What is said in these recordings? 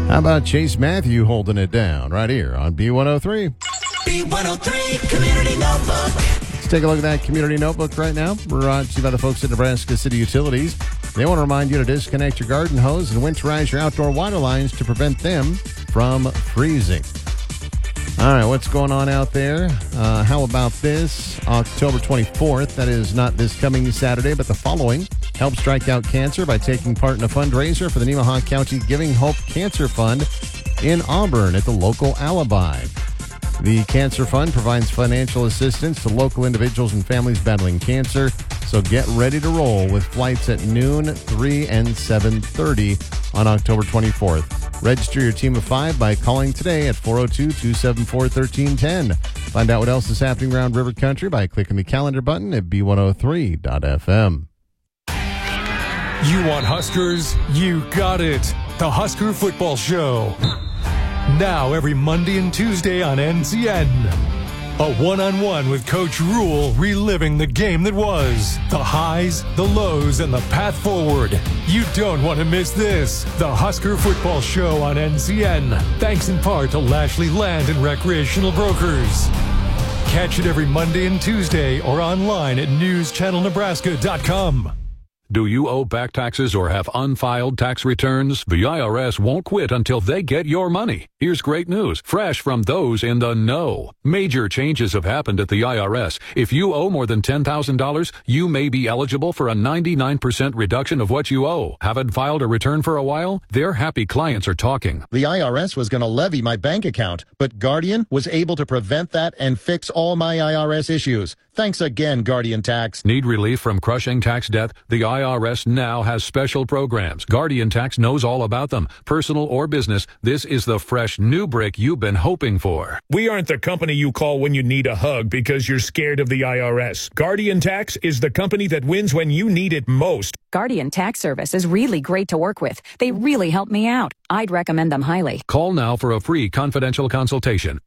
How about Chase Matthew holding it down right here on B103? B103 Community Notebook. Let's take a look at that Community Notebook right now. Brought to you by the folks at Nebraska City Utilities. They want to remind you to disconnect your garden hose and winterize your outdoor water lines to prevent them from freezing. All right, what's going on out there? How about this? October 24th, that is not this coming Saturday, but the following. Help strike out cancer by taking part in a fundraiser for the Nemaha County Giving Hope Cancer Fund in Auburn at the local Alibi. The Cancer Fund provides financial assistance to local individuals and families battling cancer, so get ready to roll with flights at noon, 3, and 7:30 on October 24th. Register your team of 5 by calling today at 402-274-1310. Find out what else is happening around River Country by clicking the calendar button at b103.fm. You want Huskers? You got it. The Husker Football Show. Now every Monday and Tuesday on NCN. A one-on-one with Coach Rule reliving the game that was. The highs, the lows, and the path forward. You don't want to miss this. The Husker Football Show on NCN. Thanks in part to Lashley Land and Recreational Brokers. Catch it every Monday and Tuesday or online at newschannelnebraska.com. Do you owe back taxes or have unfiled tax returns? The IRS won't quit until they get your money. Here's great news, fresh from those in the know. Major changes have happened at the IRS. If you owe more than $10,000, you may be eligible for a 99% reduction of what you owe. Haven't filed a return for a while? Their happy clients are talking. The IRS was going to levy my bank account, but Guardian was able to prevent that and fix all my IRS issues. Thanks again, Guardian Tax. Need relief from crushing tax debt? The IRS now has special programs. Guardian Tax knows all about them. Personal or business, this is the fresh new brick you've been hoping for. We aren't the company you call when you need a hug because you're scared of the IRS. Guardian Tax is the company that wins when you need it most. Guardian Tax Service is really great to work with. They really help me out. I'd recommend them highly. Call now for a free confidential consultation.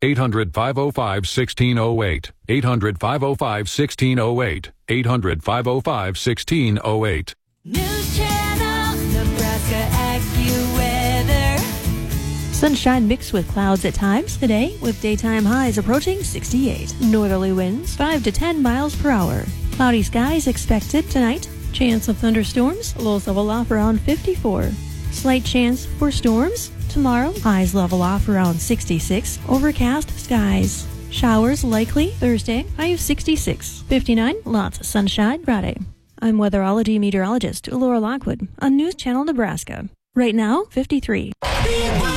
800-505-1608. 800-505-1608. 800-505-1608. News Channel, Nebraska AccuWeather. Sunshine mixed with clouds at times today, with daytime highs approaching 68. Northerly winds 5 to 10 miles per hour. Cloudy skies expected tonight. Chance of thunderstorms, lows level off around 54. Slight chance for storms tomorrow. Highs level off around 66. Overcast skies. Showers likely Thursday. High of 66. 59. Lots of sunshine Friday. I'm weatherology meteorologist Laura Lockwood on News Channel Nebraska. Right now, 53.